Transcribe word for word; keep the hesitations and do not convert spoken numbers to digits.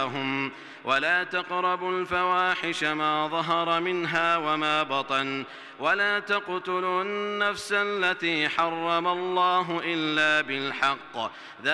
ولا تقربوا الفواحش ما ظهر منها وما بطن ولا تقتلوا النفس التي حرم الله إلا بالحق